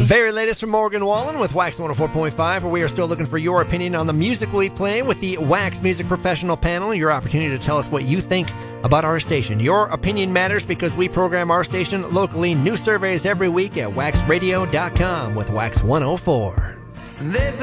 Very latest from Morgan Wallen with Wax 104.5, where we are still looking for your opinion on the music we play with the Wax Music Professional Panel. Your opportunity to tell us what you think about our station. Your opinion matters because we program our station locally. New surveys every week at waxradio.com with Wax 104. There's